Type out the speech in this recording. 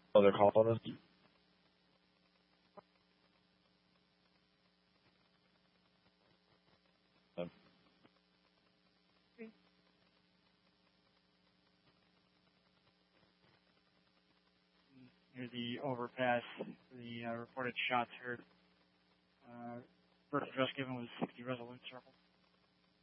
Oh, they're calling us? Near the overpass, the reported shots heard. First address given was 60 Resolute Circle.